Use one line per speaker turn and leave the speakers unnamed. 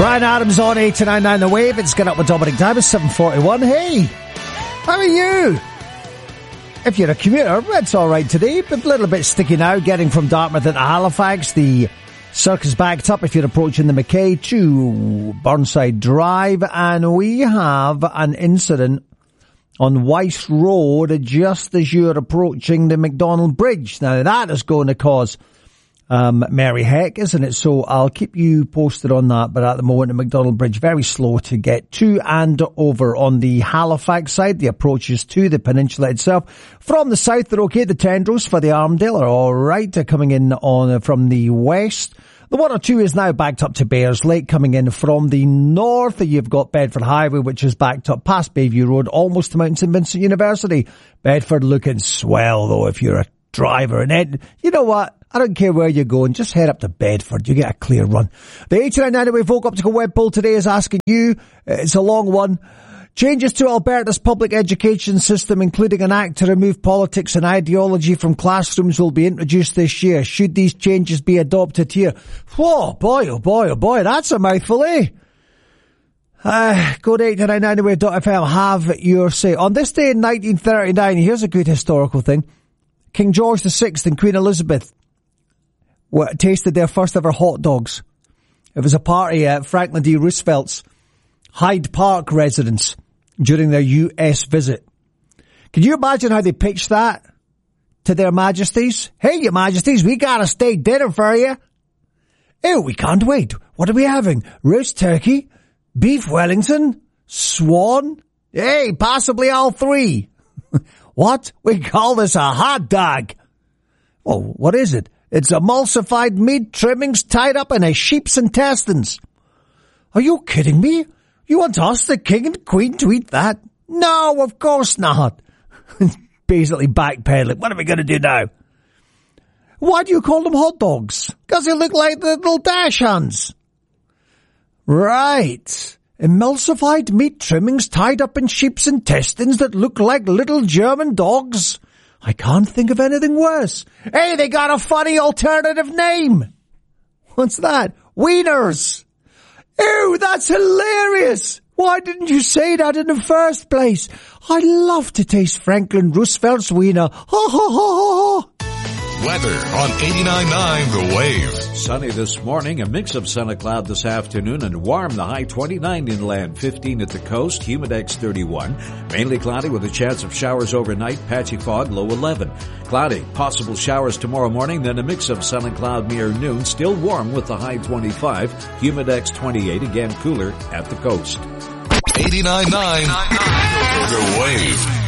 Bryan Adams on 89.9 The Wave. It's Get Up with Dominic Davis, 7:41. Hey, how are you? If you're a commuter, it's all right today, but a little bit sticky now, getting from Dartmouth into Halifax. The circus backed up if you're approaching the Mackay to Burnside Drive, and we have an incident on Weiss Road just as you're approaching the McDonald Bridge. Now, that is going to cause merry heck, isn't it? So I'll keep you posted on that. But at the moment, the McDonald Bridge, very slow to get to and over. On the Halifax side, the approaches to the peninsula itself. From the south, they're okay. The Tendrils for the Armadale are all right. They're coming in on from the west. The 102 is now backed up to Bears Lake. Coming in from the north, you've got Bedford Highway, which is backed up past Bayview Road, almost to Mount St Vincent University. Bedford looking swell, though, if you're a driver. And then, you know what? I don't care where you're going. Just head up to Bedford. You get a clear run. The 89.9 Wave Folk Optical Web poll today is asking you, it's a long one, changes to Alberta's public education system, including an act to remove politics and ideology from classrooms, will be introduced this year. Should these changes be adopted here? Whoa, boy, oh boy, oh boy, that's a mouthful, eh? Go to 89.9wave.fm, have your say. On this day in 1939, here's a good historical thing. King George VI and Queen Elizabeth tasted their first ever hot dogs. It was a party at Franklin D. Roosevelt's Hyde Park residence during their US visit. Can you imagine how they pitched that to their majesties? Hey, your majesties, we got a steak dinner for you. Oh, we can't wait. What are we having? Roast turkey? Beef Wellington? Swan? Hey, possibly all three. What? We call this a hot dog. Oh, what is it? It's emulsified meat trimmings tied up in a sheep's intestines. Are you kidding me? You want us, the king and queen, to eat that? No, of course not. Basically backpedaling. What are we going to do now? Why do you call them hot dogs? Because they look like the little dash hands. Right. Emulsified meat trimmings tied up in sheep's intestines that look like little German dogs. I can't think of anything worse. Hey, they got a funny alternative name. What's that? Wieners. Ew, that's hilarious. Why didn't you say that in the first place? I'd love to taste Franklin Roosevelt's wiener. Ha ha ha ha ha.
Weather on 89.9 The Wave.
Sunny this morning, a mix of sun and cloud this afternoon, and warm, the high 29 inland, 15 at the coast, humidex 31. Mainly cloudy with a chance of showers overnight, patchy fog, low 11. Cloudy, possible showers tomorrow morning, then a mix of sun and cloud near noon, still warm with the high 25, humidex 28, again cooler at the coast.
89.9 The Wave.